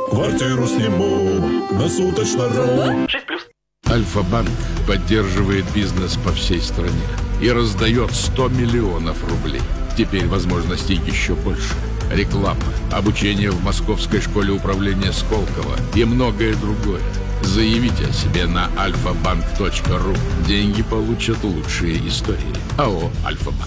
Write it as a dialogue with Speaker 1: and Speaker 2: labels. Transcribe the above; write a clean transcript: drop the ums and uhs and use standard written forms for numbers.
Speaker 1: Квартиру сниму на суточно.ру.
Speaker 2: 6+.
Speaker 3: Альфа-банк поддерживает бизнес по всей стране и раздает 100 миллионов рублей. Теперь возможностей еще больше. Реклама, обучение в Московской школе управления Сколково и многое другое. Заявите о себе на alfabank.ru. Деньги получат лучшие истории. АО «Альфа-банк».